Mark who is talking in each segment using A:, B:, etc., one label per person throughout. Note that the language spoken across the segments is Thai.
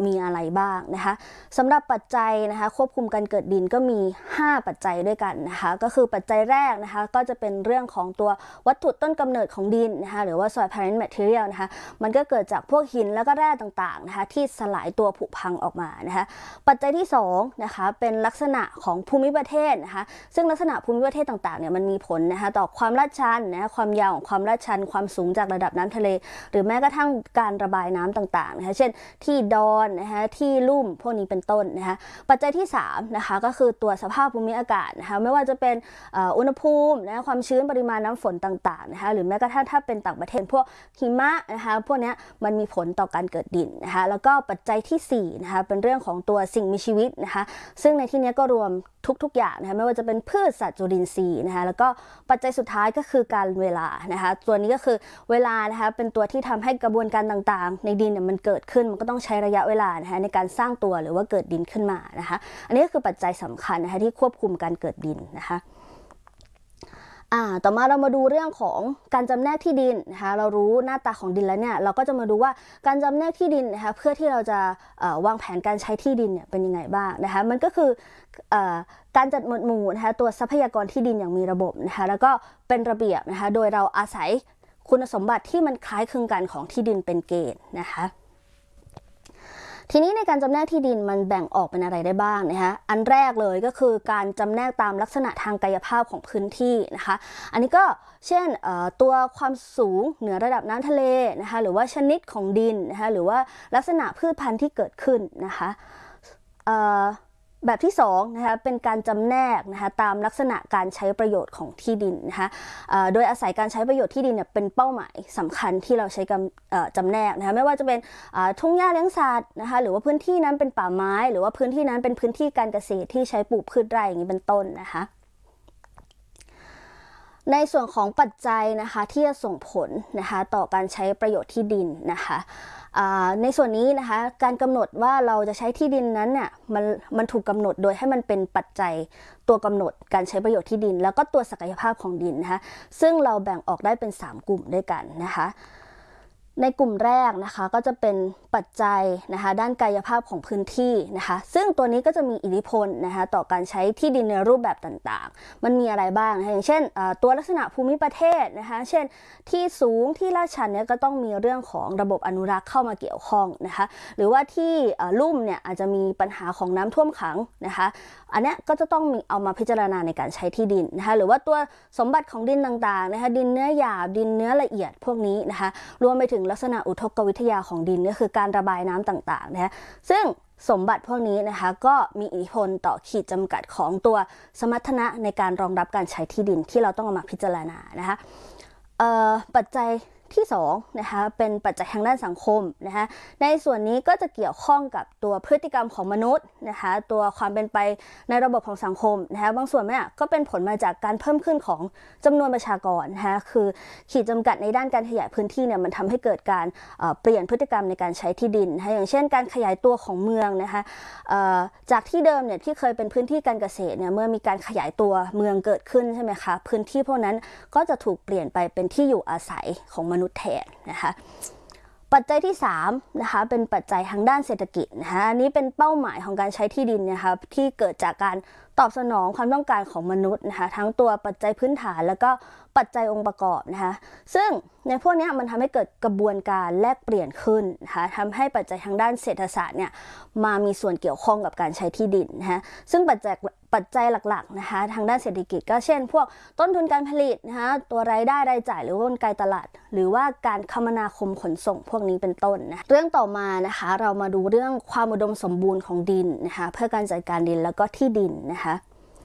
A: มีอะไรบ้างนะคะสำหรับปัจจัยนะคะควบคุมการเกิดดินก็มี5ปัจจัยด้วยกันนะคะก็คือปัจจัยแรกนะคะก็จะเป็นเรื่องของตัววัตถุต้นกำเนิดของดินนะคะหรือว่า soil parent material นะคะมันก็เกิดจากพวกหินแล้วก็แร่ต่างๆนะคะที่สลายตัวผุพังออกมานะคะปัจจัยที่2นะคะเป็นลักษณะของภูมิประเทศนะคะซึ่งลักษณะภูมิประเทศต่างๆเนี่ยมันมีผลนะคะต่อความลาดชันนะความยาวของความลาดชันความสูงจากระดับน้ำทะเลหรือแม้กระทั่งการระบายน้ำต่างๆนะคะเช่นที่ดอนนะคะที่ลุ่มพวกนี้เป็นต้นนะคะปัจจัยที่3นะคะก็คือตัวสภาพภูมิอากาศนะคะไม่ว่าจะเป็นอุณหภูมินะความชื้นปริมาณน้ำฝนต่างๆนะคะหรือแม้กระทั่งถ้าเป็นต่างประเทศพวกหิมะนะคะพวกนี้มันมีผลต่อการเกิดดินนะคะแล้วก็ปัจจัยที่4นะคะเป็นเรื่องของตัวสิ่งมีชีวิตนะคะซึ่งในที่นี้ก็รวมทุกๆอย่างนะคะไม่ว่าจะเป็นพืชสัตว์จุลินทรีย์นะคะแล้วก็ปัจจัยสุดท้ายก็คือการเวลานะคะตัวนี้ก็คือเวลานะคะเป็นตัวที่ทำให้กระบวนการต่างๆในดินเนี่ยมันเกิดขึ้นมันก็ต้องใช้ระยะเวลานะคะในการสร้างตัวหรือว่าเกิดดินขึ้นมานะคะอันนี้ก็คือปัจจัยสำคัญนะคะที่ควบคุมการเกิดดินนะคะต่อมาเรามาดูเรื่องของการจำแนกที่ดินนะคะเรารู้หน้าตาของดินแล้วเนี่ยเราก็จะมาดูว่าการจำแนกที่ดินนะคะเพื่อที่เราจะวางแผนการใช้ที่ดินเนี่ยเป็นยังไงบ้างนะคะมันก็คือการจัดหมวดหมู่นะคะตัวทรัพยากรที่ดินอย่างมีระบบนะคะแล้วก็เป็นระเบียบนะคะโดยเราอาศัยคุณสมบัติที่มันคล้ายคลึงกันของที่ดินเป็นเกณฑ์นะคะทีนี้ในการจำแนกที่ดินมันแบ่งออกเป็นอะไรได้บ้างนะคะอันแรกเลยก็คือการจำแนกตามลักษณะทางกายภาพของพื้นที่นะคะอันนี้ก็เช่นตัวความสูงเหนือระดับน้ำทะเลนะคะหรือว่าชนิดของดินนะคะหรือว่าลักษณะพืชพันธุ์ที่เกิดขึ้นนะคะแบบที่2นะคะเป็นการจำแนกนะคะตามลักษณะการใช้ประโยชน์ของที่ดินนะคะโดยอาศัยการใช้ประโยชน์ที่ดินเนี่ยเป็นเป้าหมายสำคัญที่เราใช้จำแนกนะคะไม่ว่าจะเป็นทุ่งหญ้าเลี้ยงสัตว์นะคะหรือว่าพื้นที่นั้นเป็นป่าไม้หรือว่าพื้นที่นั้นเป็นพื้นที่การเกษตรที่ใช้ปลูกพืชไร่อย่างนี้เป็นต้นนะคะในส่วนของปัจจัยนะคะที่จะส่งผลนะคะต่อการใช้ประโยชน์ที่ดินนะคะในส่วนนี้นะคะการกำหนดว่าเราจะใช้ที่ดินนั้นเนี่ยมันถูกกำหนดโดยให้มันเป็นปัจจัยตัวกำหนดการใช้ประโยชน์ที่ดินแล้วก็ตัวศักยภาพของดินนะคะซึ่งเราแบ่งออกได้เป็น3กลุ่มด้วยกันนะคะในกลุ่มแรกนะคะก็จะเป็นปัจจัยนะคะด้านกายภาพของพื้นที่นะคะซึ่งตัวนี้ก็จะมีอิทธิพลนะคะต่อการใช้ที่ดินในรูปแบบต่างๆมันมีอะไรบ้างนะคะอย่างเช่นตัวลักษณะภูมิประเทศนะคะเช่นที่สูงที่ลาดชันเนี่ยก็ต้องมีเรื่องของระบบอนุรักษ์เข้ามาเกี่ยวข้องนะคะหรือว่าที่ลุ่มเนี่ยอาจจะมีปัญหาของน้ำท่วมขังนะคะอันนี้ก็จะต้องมีเอามาพิจารณาในการใช้ที่ดินนะคะหรือว่าตัวสมบัติของดินต่างๆนะคะดินเนื้อหยาบดินเนื้อละเอียดพวกนี้นะคะรวมไปถึงลักษณะอุทกวิทยาของดินก็คือการระบายน้ำต่างๆนะคะซึ่งสมบัติพวกนี้นะคะก็มีอิทธิพลต่อขีดจำกัดของตัวสมรรถนะในการรองรับการใช้ที่ดินที่เราต้องเอามาพิจารณานะคะปัจจัยที่2นะคะเป็นปัจจัยทางด้านสังคมนะคะในส่วนนี้ก็จะเกี่ยวข้องกับตัวพฤติกรรมของมนุษย์นะคะตัวความเป็นไปในระบบของสังคมนะคะบางส่วนเนี่ยก็เป็นผลมาจากการเพิ่มขึ้นของจำนวนประชากรนะคะคือขีดจำกัดในด้านการขยายพื้นที่เนี่ยมันทำให้เกิดการเปลี่ยนพฤติกรรมในการใช้ที่ดินนะคะอย่างเช่นการขยายตัวของเมืองนะคะจากที่เดิมเนี่ยที่เคยเป็นพื้นที่การเกษตรเนี่ยเมื่อมีการขยายตัวเมืองเกิดขึ้นใช่ไหมคะพื้นที่พวกนั้นก็จะถูกเปลี่ยนไปเป็นที่อยู่อาศัยของมนุษย์แทนนะคะปัจจัยที่3นะคะเป็นปัจจัยทางด้านเศรษฐกิจนะคะอันนี้เป็นเป้าหมายของการใช้ที่ดินนะคะที่เกิดจากการตอบสนองความต้องการของมนุษย์นะคะทั้งตัวปัจจัยพื้นฐานแล้วก็ปัจจัยองค์ประกอบนะคะซึ่งในพวกนี้มันทำให้เกิดกระบวนการแลกเปลี่ยนขึ้นนะคะทำให้ปัจจัยทางด้านเศรษฐศาสตร์เนี่ยมามีส่วนเกี่ยวข้องกับการใช้ที่ดินนะคะซึ่งปัจจัยหลักๆนะคะทางด้านเศรษฐกิจก็เช่นพวกต้นทุนการผลิตนะคะตัวรายได้รายจ่ายหรือว่ากลไกตลาดหรือว่าการคมนาคมขนส่งพวกนี้เป็นต้นนะเรื่องต่อมานะคะเรามาดูเรื่องความอุดมสมบูรณ์ของดินนะคะเพื่อการจัดการดินแล้วก็ที่ดินนะคะ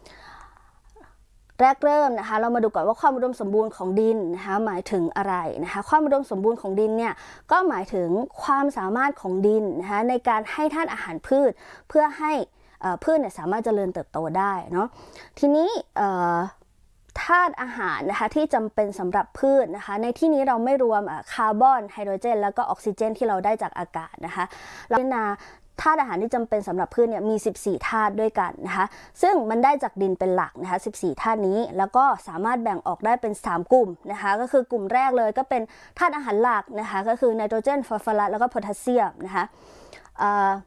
A: แรกเริ่มนะคะเรามาดูก่อนว่าความอุดมสมบูรณ์ของดินนะคะหมายถึงอะไรนะคะความอุดมสมบูรณ์ของดินเนี่ยก็หมายถึงความสามารถของดินนะคะในการให้ธาตุอาหารพืชเพื่อให้พืชเนี่ยสามารถเจริญเติบโตได้เนาะทีนี้ธาตุอาหารนะคะที่จำเป็นสำหรับพืชนะคะในที่นี้เราไม่รวมคาร์บอนไฮโดรเจนแล้วก็ออกซิเจนที่เราได้จากอากาศนะคะเราพิจารณาธาตุอาหารที่จำเป็นสำหรับพืชเนี่ยมี14ธาตุด้วยกันนะคะซึ่งมันได้จากดินเป็นหลักนะคะ14ธาตุนี้แล้วก็สามารถแบ่งออกได้เป็น3กลุ่มนะคะก็คือกลุ่มแรกเลยก็เป็นธาตุอาหารหลักนะคะก็คือไนโตรเจนฟอสฟอรัสแล้วก็โพแทสเซียมนะคะ